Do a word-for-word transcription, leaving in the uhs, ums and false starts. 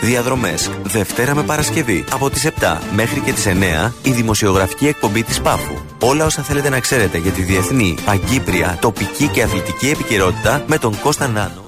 Διαδρομές Δευτέρα με Παρασκευή από τις επτά μέχρι και τις εννέα η δημοσιογραφική εκπομπή της Πάφου. Όλα όσα θέλετε να ξέρετε για τη διεθνή, παγκύπρια, τοπική και αθλητική επικαιρότητα με τον Κώστα Νάνο.